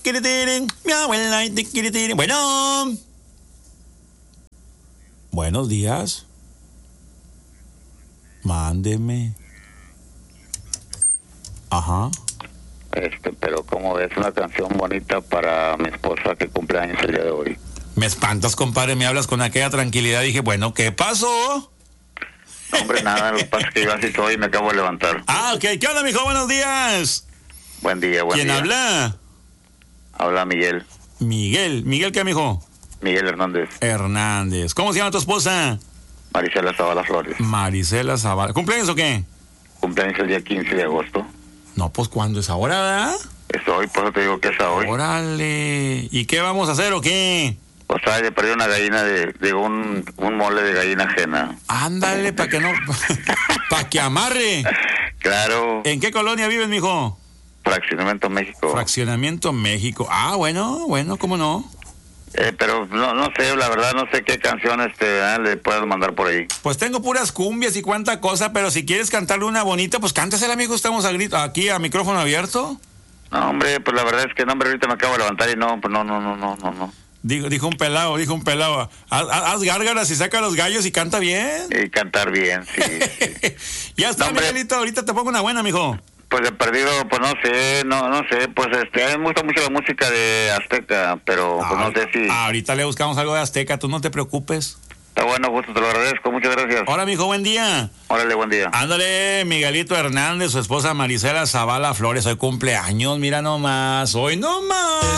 tiquiritín, mi abuela y tiquiritín. Bueno. Buenos días. Mándeme. Ajá. Pero como es una canción bonita para mi esposa que cumple años el día de hoy. Me espantas, compadre, me hablas con aquella tranquilidad. Dije, bueno, ¿qué pasó? No, hombre, nada, lo que pasa es que yo así estoy y me acabo de levantar. Ah, ok. ¿Qué onda, mijo? Buenos días. Buen día, buen día. ¿Quién habla? Habla Miguel. Miguel. ¿Miguel qué, mijo? Miguel Hernández. Hernández. ¿Cómo se llama tu esposa? Marisela Zavala Flores. Marisela Zavala. ¿Cumpleaños o qué? Cumpleaños el día 15 de agosto. No, pues ¿cuándo es ahora, verdad? Es hoy, por eso te digo que es a hoy. Órale. ¿Y qué vamos a hacer o qué? O sea, le perdí una gallina un mole de gallina ajena. Ándale, para que no... para que amarre. Claro. ¿En qué colonia vives, mijo? Fraccionamiento México. Fraccionamiento México. Ah, bueno, ¿cómo no? Pero no sé, la verdad, no sé qué canciones le puedes mandar por ahí. Pues tengo puras cumbias y cuánta cosa, pero si quieres cantarle una bonita, pues cántasela, amigo. Estamos aquí a micrófono abierto. No, hombre, pues la verdad es que no, hombre, ahorita me acabo de levantar y no, pues no. Dijo un pelado. Haz gárgaras y saca los gallos y canta bien. Y cantar bien, sí. Ya está, no, Miguelito, ahorita te pongo una buena, mijo. Pues de perdido, pues no sé, pues a mí me gusta mucho la música de Azteca, pero pues no sé si... Ahorita le buscamos algo de Azteca, tú no te preocupes. Está bueno, justo te lo agradezco, muchas gracias. Hola, mijo, buen día. Órale, buen día. Ándale, Miguelito Hernández, su esposa Marisela Zavala Flores, hoy cumpleaños, mira nomás, hoy nomás.